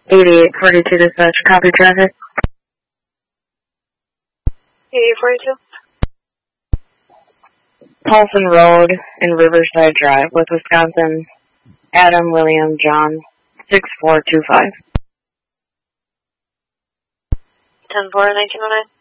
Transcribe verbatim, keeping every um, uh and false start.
eighty-eight forty-two dispatch, copy traffic. eighty-eight forty-two. Paulson Road and Riverside Drive with Wisconsin, Adam William John, six four two five. ten four nineteen oh nine.